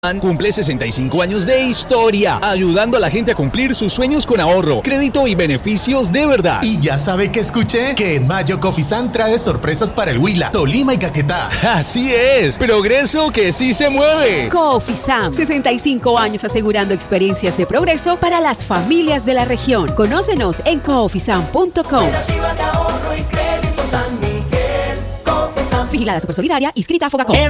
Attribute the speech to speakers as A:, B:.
A: Cumple 65 años de historia, ayudando a la gente a cumplir sus sueños con ahorro, crédito y beneficios de verdad.
B: ¿Y ya sabe qué escuché? Que en mayo Cofisan trae sorpresas para el Huila, Tolima y Caquetá.
A: Así es, progreso que sí se mueve.
C: Cofisan, 65 años asegurando experiencias de progreso para las familias de la región. Conócenos en cofisan.com. Vigilada Supersolidaria, inscrita a Fogacop.